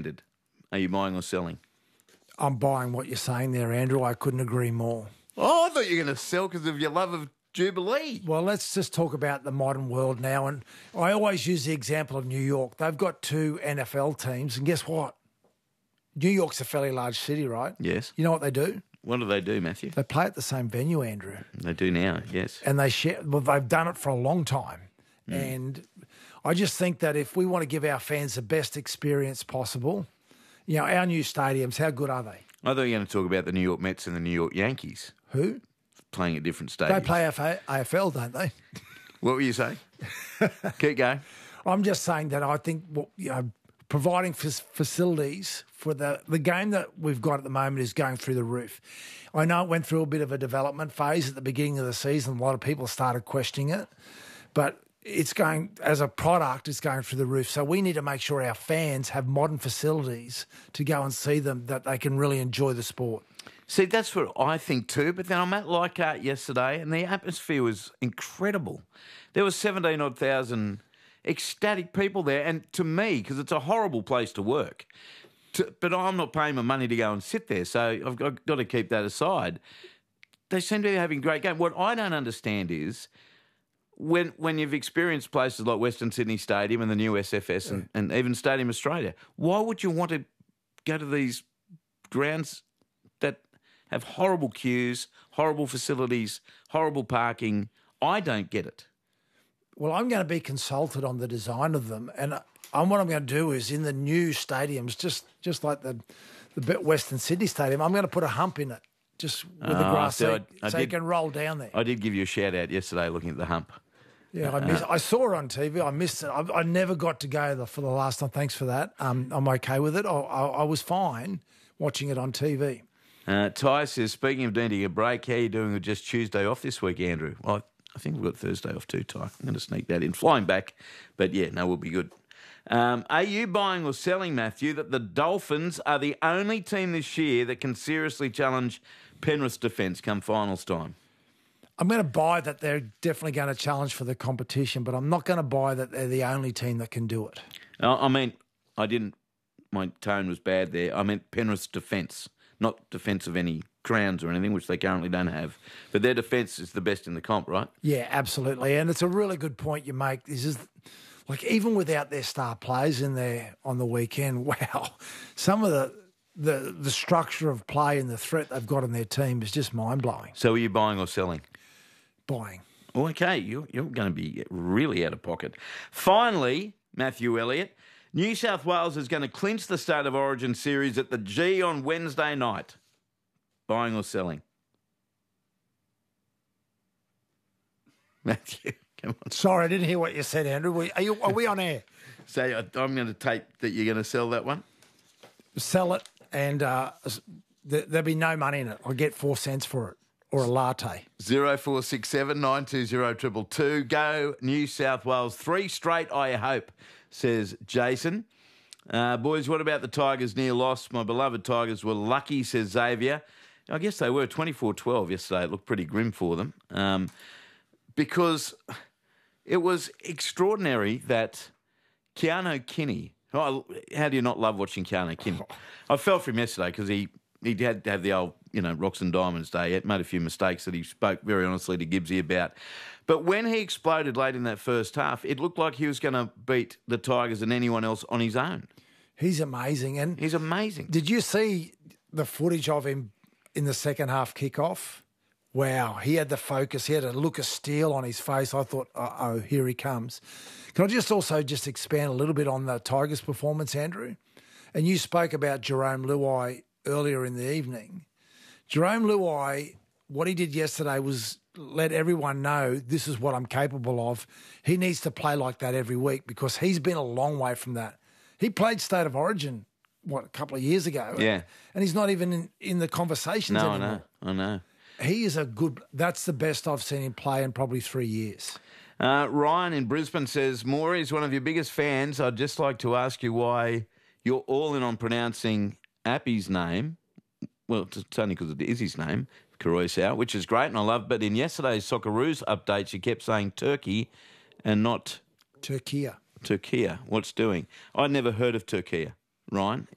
standard. Are you buying or selling? I'm buying what you're saying there, Andrew. I couldn't agree more. Oh, I thought you were going to sell because of your love of Jubilee. Well, let's just talk about the modern world now. And I always use the example of New York. They've got 2 NFL teams, and guess what? New York's a fairly large city, right? Yes. You know what they do? What do, Matthew? They play at the same venue, Andrew. They do now, yes. And they share. Well, they've done it for a long time. And I just think that if we want to give our fans the best experience possible, you know, our new stadiums, how good are they? I thought you were going to talk about the New York Mets and the New York Yankees. Who? Playing at different stadiums. They play AFL, don't they? What were you saying? Keep going. I'm just saying that I think, you know, providing facilities for the game that we've got at the moment is going through the roof. I know it went through a bit of a development phase at the beginning of the season. A lot of people started questioning it, but it's going, as a product, it's going through the roof. So we need to make sure our fans have modern facilities to go and see them, that they can really enjoy the sport. See, that's what I think too. But then I'm at Leichhardt yesterday, and the atmosphere was incredible. There was 17,000 odd ecstatic people there, and to me, because it's a horrible place to work, but I'm not paying my money to go and sit there, so I've got to keep that aside. They seem to be having a great game. What I don't understand is when you've experienced places like Western Sydney Stadium and the new SFS and even Stadium Australia, why would you want to go to these grounds that have horrible queues, horrible facilities, horrible parking? I don't get it. Well, I'm going to be consulted on the design of them, and what I'm going to do is in the new stadiums, just like the Western Sydney Stadium, I'm going to put a hump in it, just with the grass seat, so you can roll down there. I did give you a shout out yesterday looking at the hump. Yeah, I saw it on TV. I missed it. I never got to go for the last time. Thanks for that. I'm okay with it. I was fine watching it on TV. Ty says, speaking of needing a break, how are you doing with just Tuesday off this week, Andrew? Well, I think we've got Thursday off too, Ty. I'm going to sneak that in. Flying back, but yeah, no, we'll be good. Are you buying or selling, Matthew, that the Dolphins are the only team this year that can seriously challenge Penrith's defence come finals time? I'm going to buy that they're definitely going to challenge for the competition, but I'm not going to buy that they're the only team that can do it. I mean, my tone was bad there. I meant Penrith's defence, not defence of any crowns or anything, which they currently don't have. But their defence is the best in the comp, right? Yeah, absolutely. And it's a really good point you make. This is, like, even without their star players in there on the weekend, wow, some of the structure of play and the threat they've got in their team is just mind-blowing. So are you buying or selling? Buying. Oh, okay, you're going to be really out of pocket. Finally, Matthew Elliott, New South Wales is going to clinch the State of Origin series at the G on Wednesday night. Buying or selling? Matthew, come on. Sorry, I didn't hear what you said, Andrew. Are we on air? So I'm going to tape that you're going to sell that one? Sell it, and there'll be no money in it. I'll get 4 cents for it. Or a latte. 0467 920 222. Go New South Wales. 3 straight, I hope, says Jason. Boys, what about the Tigers' near loss? My beloved Tigers were lucky, says Xavier. I guess they were 24-12 yesterday. It looked pretty grim for them. Because it was extraordinary that Keanu Kinney... Oh, how do you not love watching Keanu Kinney? I fell for him yesterday because he had to have the old, rocks and diamonds day. He made a few mistakes that he spoke very honestly to Gibbsy about. But when he exploded late in that first half, it looked like he was going to beat the Tigers and anyone else on his own. He's amazing. And he's amazing. Did you see the footage of him in the second half kickoff? Wow, he had the focus. He had a look of steel on his face. I thought, uh-oh, here he comes. Can I just expand a little bit on the Tigers' performance, Andrew? And you spoke about Jerome Luai earlier in the evening. Jerome Luai, what he did yesterday was let everyone know this is what I'm capable of. He needs to play like that every week because he's been a long way from that. He played State of Origin, a couple of years ago? Yeah. And he's not even in the conversations anymore. I know. He is that's the best I've seen him play in probably 3 years. Ryan in Brisbane says, Maury is one of your biggest fans. I'd just like to ask you why you're all in on pronouncing Appy's name. Well, it's only because it is his name, Carousel, which is great and I love. But in yesterday's Socceroos update, she kept saying Turkey and not... Turkey. What's doing? I'd never heard of Turkey, Ryan.